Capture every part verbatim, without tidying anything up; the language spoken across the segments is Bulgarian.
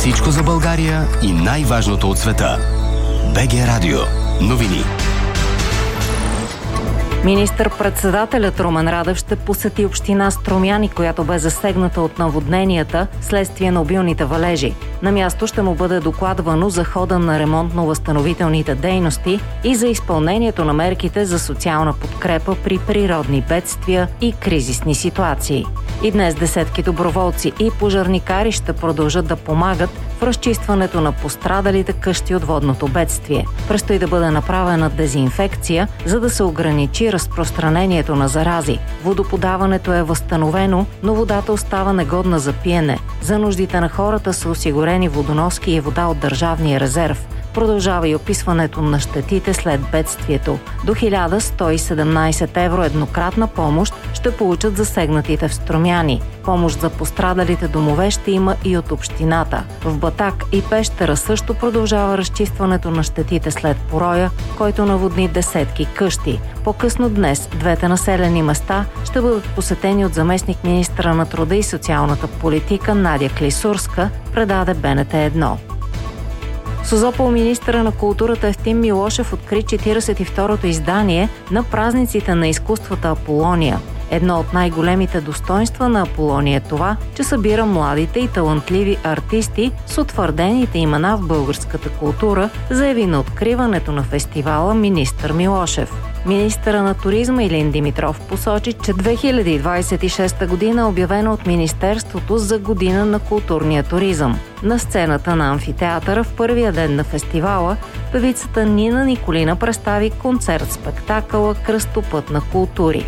Всичко за България и най-важното от света. БГ Радио. Новини. Министър-председателят Румен Радев ще посети община Струмяни, която бе засегната от наводненията следствие на обилните валежи. На място ще му бъде докладвано за хода на ремонтно-възстановителните дейности и за изпълнението на мерките за социална подкрепа при природни бедствия и кризисни ситуации. И днес десетки доброволци и пожарникари ще продължат да помагат в разчистването на пострадалите къщи от водното бедствие. Предстои да бъде направена дезинфекция, за да се ограничи разпространението на зарази. Водоподаването е възстановено, но водата остава негодна за пиене. За нуждите на хората са осигурени водоноски и вода от държавния резерв. Продължава и описването на щетите след бедствието. До хиляда сто и седемнадесет евро еднократна помощ ще получат засегнатите в Струмяни. Помощ за пострадалите домове ще има и от общината. В Батак и Пещера също продължава разчистването на щетите след пороя, който наводни десетки къщи. По-късно днес двете населени места ще бъдат посетени от заместник-министра на труда и социалната политика Надя Клисурска, предаде Б Н Т едно. Созопол министъра на културата Евтим Милошев откри четиридесет и второто издание на празниците на изкуствата Аполония. Едно от най-големите достоинства на Аполония е това, че събира младите и талантливи артисти с утвърдените имена в българската култура, заяви на откриването на фестивала министър Милошев. Министъра на туризма Илин Димитров посочи, че две хиляди двадесет и шеста година е обявена от Министерството за година на културния туризъм. На сцената на амфитеатъра в първия ден на фестивала певицата Нина Николина представи концерт-спектакъла "Кръстопът на култури".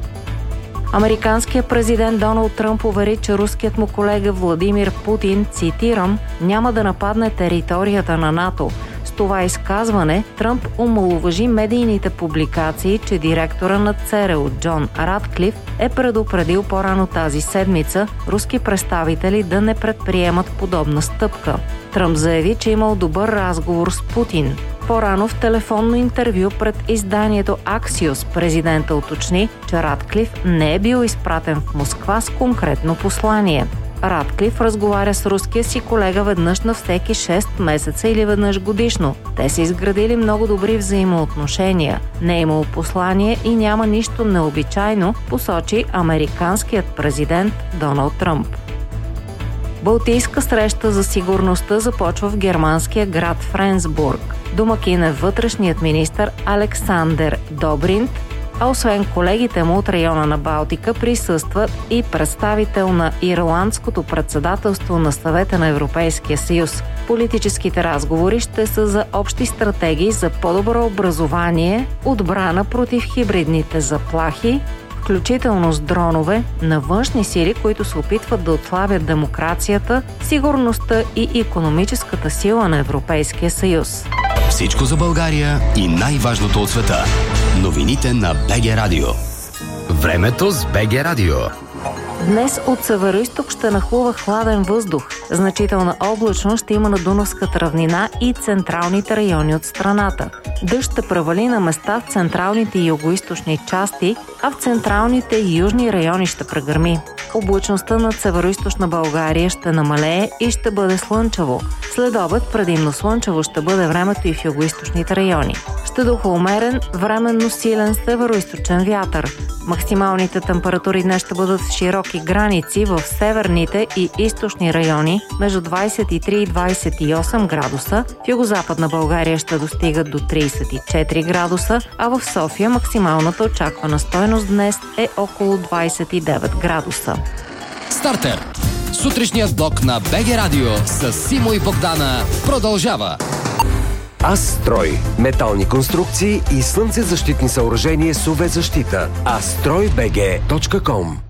Американският президент Доналд Тръмп увери, че руският му колега Владимир Путин, цитирам, няма да нападне територията на НАТО. С това изказване Тръмп омаловажи медийните публикации, че директора на ЦРУ Джон Радклиф е предупредил по-рано тази седмица руски представители да не предприемат подобна стъпка. Тръмп заяви, че имал добър разговор с Путин. По-рано в телефонно интервю пред изданието Axios президента уточни, че Радклиф не е бил изпратен в Москва с конкретно послание. Радклиф разговаря с руския си колега веднъж на всеки шест месеца или веднъж годишно. Те са изградили много добри взаимоотношения. Не е имало послание и няма нищо необичайно, посочи американският президент Доналд Тръмп. Балтийска среща за сигурността започва в германския град Френсбург. Домакин е вътрешният министър Александър Добринт, а освен колегите му от района на Балтика присъства и представител на Ирландското председателство на Съвета на Европейския съюз. Политическите разговори ще са за общи стратегии за по-добро образование, отбрана против хибридните заплахи, включително с дронове, на външни сили, които се опитват да отслабят демокрацията, сигурността и икономическата сила на Европейския съюз. Всичко за България и най-важното от света. Новините на БГ Радио. Времето с БГ Радио. Днес от североизток ще нахлува хладен въздух. Значителна облачност ще има на Дунавската равнина и централните райони от страната. Дъжд ще превали на места в централните и югоизточни части, а в централните и южни райони ще прегърми. Облачността над североизточна България ще намалее и ще бъде слънчево. След обед предимно слънчево ще бъде времето и в югоизточните райони. Ще духа умерен, временно силен североизточен вятър. Максималните температури днес ще бъдат в широки граници в северните и източни райони между двадесет и три и двадесет и осем градуса, в югозападна България ще достигат до тридесет и четири градуса, а в София максималната очаквана стойност днес е около двадесет и девет градуса. Стартер! Сутрешният блок на БГ Радио с Симо и Богдана продължава. Астрой. Метални конструкции и слънцезащитни съоръжения с ю ви защита. астрой би джи точка ком